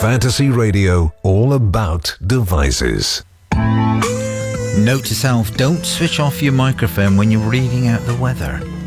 Fantasy Radio, all about devices. Note to self, don't switch off your microphone when you're reading out the weather.